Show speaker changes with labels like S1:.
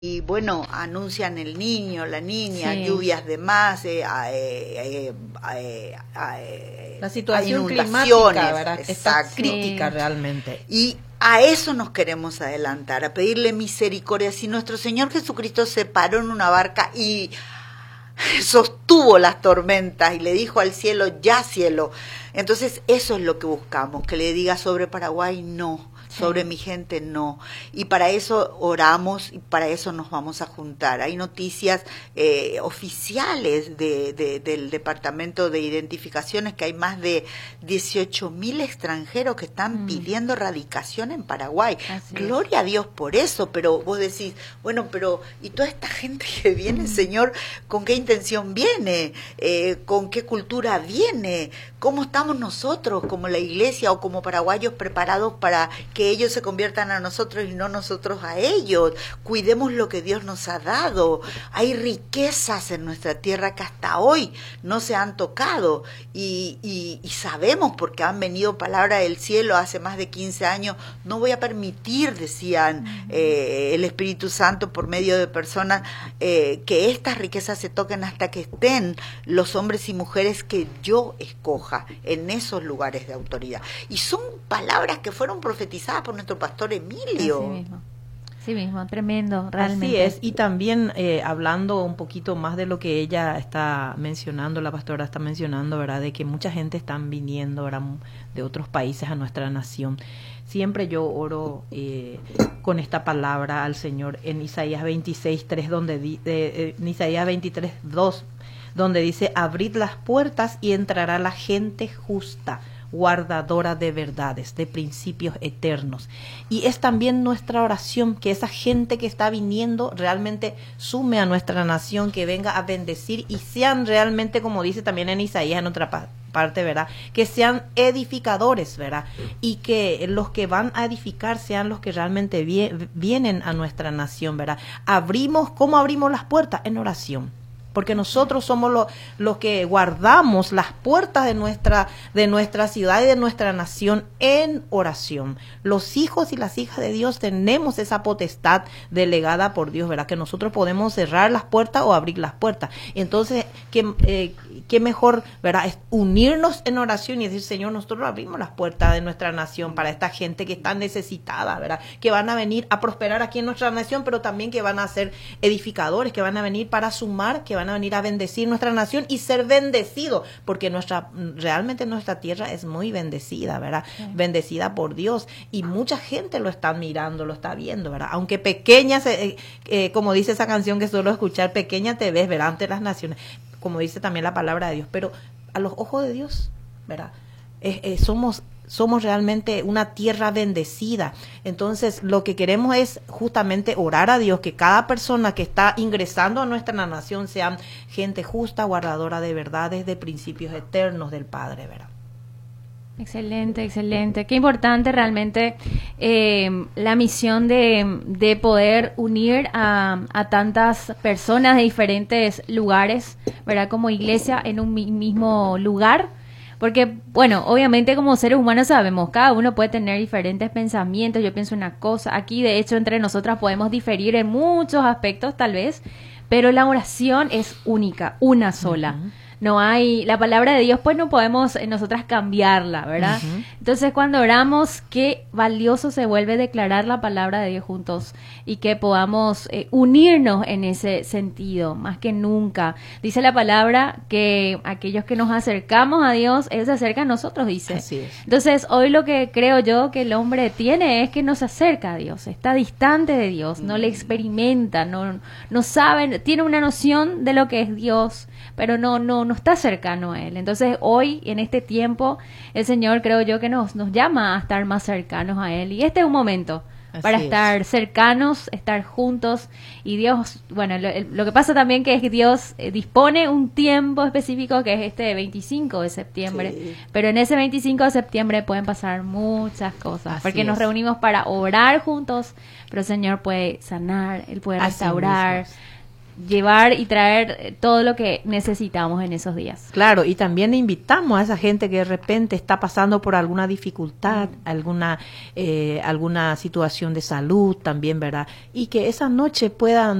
S1: y bueno, anuncian el niño, la niña,
S2: Sí.
S1: lluvias de más,
S3: La situación
S1: inundaciones,
S3: climática, ¿verdad? Está
S1: exacto.
S3: crítica
S2: Sí.
S3: realmente.
S1: Y a eso nos queremos adelantar, a pedirle misericordia. Si nuestro Señor Jesucristo se paró en una barca y sostuvo las tormentas y le dijo al cielo, ya cielo, entonces eso es lo que buscamos, que le diga sobre Paraguay no, sobre mi gente no, y para eso oramos y para eso nos vamos a juntar. Hay noticias oficiales del Departamento de Identificaciones que hay más de 18.000 extranjeros que están pidiendo radicación en Paraguay.
S2: Así
S1: Gloria a Dios por eso, pero vos decís, bueno, pero ¿y toda esta gente que viene, Señor, con qué intención viene? ¿Con qué cultura viene? ¿Cómo estamos nosotros como la iglesia o como paraguayos preparados para que ellos se conviertan a nosotros y no nosotros a ellos? Cuidemos lo que Dios nos ha dado. Hay riquezas en nuestra tierra que hasta hoy no se han tocado y sabemos porque han venido palabras del cielo hace más de 15 años. No voy a permitir, decían el Espíritu Santo por medio de personas, que estas riquezas se toquen hasta que estén los hombres y mujeres que yo escoja en esos lugares de autoridad. Y son palabras que fueron profetizadas por nuestro pastor Emilio.
S2: Así mismo, tremendo, realmente.
S3: Así es, y también hablando un poquito más de lo que ella está mencionando, la pastora está mencionando, ¿verdad? De que mucha gente están viniendo, ¿verdad? De otros países a nuestra nación. Siempre yo oro con esta palabra al Señor en Isaías 26:3, en Isaías 23:2, donde dice, abrid las puertas y entrará la gente justa, guardadora de verdades, de principios eternos. Y es también nuestra oración que esa gente que está viniendo realmente sume a nuestra nación, que venga a bendecir y sean realmente, como dice también en Isaías en otra parte, ¿verdad? Que sean edificadores, ¿verdad? Y que los que van a edificar sean los que realmente vienen a nuestra nación, ¿verdad? ¿Cómo abrimos las puertas? En oración. Porque nosotros somos los que guardamos las puertas de nuestra ciudad y de nuestra nación en oración. Los hijos y las hijas de Dios tenemos esa potestad delegada por Dios, ¿verdad? Que nosotros podemos cerrar las puertas o abrir las puertas. Entonces, qué mejor, ¿verdad? Es unirnos en oración y decir, Señor, nosotros abrimos las puertas de nuestra nación para esta gente que está necesitada, ¿verdad? Que van a venir a prosperar aquí en nuestra nación, pero también que van a ser edificadores, que van a venir para sumar, que van a venir a bendecir nuestra nación y ser bendecidos, porque realmente nuestra tierra es muy bendecida, ¿verdad? Sí. Bendecida por Dios, y mucha gente lo está mirando, lo está viendo, ¿verdad? Aunque pequeña, como dice esa canción que suelo escuchar, pequeña te ves, ¿verdad? Ante las naciones, como dice también la palabra de Dios, pero a los ojos de Dios, ¿verdad? Somos realmente una tierra bendecida. Entonces, lo que queremos es justamente orar a Dios, que cada persona que está ingresando a nuestra nación sean gente justa, guardadora de verdades, de principios eternos del Padre, ¿verdad?
S2: Excelente, excelente. Qué importante realmente la misión de poder unir a tantas personas de diferentes lugares, ¿verdad? Como iglesia en un mismo lugar. Porque, bueno, obviamente como seres humanos sabemos, cada uno puede tener diferentes pensamientos. Yo pienso una cosa, aquí de hecho entre nosotras podemos diferir en muchos aspectos tal vez, pero la oración es única, una sola. No hay, la palabra de Dios pues no podemos nosotras cambiarla, ¿verdad? Entonces cuando oramos, qué valioso se vuelve declarar la palabra de Dios juntos y que podamos unirnos en ese sentido, más que nunca. Dice la palabra que aquellos que nos acercamos a Dios, Él se acerca a nosotros, dice.
S3: Así es.
S2: Entonces hoy lo que creo yo que el hombre tiene es que no se acerca a Dios, está distante de Dios, no le experimenta, no sabe, tiene una noción de lo que es Dios, pero no está cercano a Él. Entonces hoy, en este tiempo, el Señor creo yo que nos llama a estar más cercanos a Él. Y este es un momento para estar cercanos, estar juntos. Y Dios, bueno, lo que pasa también que es que Dios dispone un tiempo específico que es este 25 de septiembre. Pero en ese 25 de septiembre pueden pasar muchas cosas. Porque nos reunimos para orar juntos, pero el Señor puede sanar, Él puede restaurar. llevar y traer todo lo que necesitamos en esos días.
S3: Claro, y también invitamos a esa gente que de repente está pasando por alguna dificultad, alguna situación de salud también, ¿verdad? Y que esa noche puedan